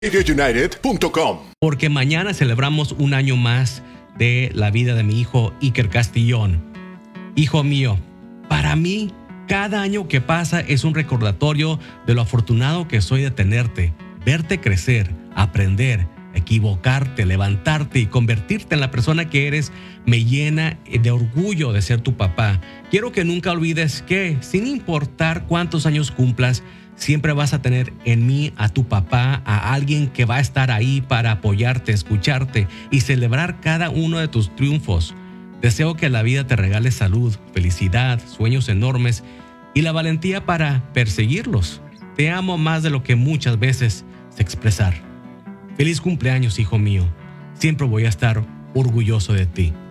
RadioUnited.com. Porque mañana celebramos un año más de la vida de mi hijo Iker Castillón. Hijo mío, para mí, cada año que pasa es un recordatorio de lo afortunado que soy de tenerte, verte crecer, aprender, equivocarte, levantarte y convertirte en la persona que eres. Me llena de orgullo de ser tu papá. Quiero que nunca olvides que, sin importar cuántos años cumplas, siempre vas a tener en mí a tu papá, a alguien que va a estar ahí para apoyarte, escucharte y celebrar cada uno de tus triunfos. Deseo que la vida te regale salud, felicidad, sueños enormes y la valentía para perseguirlos. Te amo más de lo que muchas veces sé expresar. Feliz cumpleaños, hijo mío. Siempre voy a estar orgulloso de ti.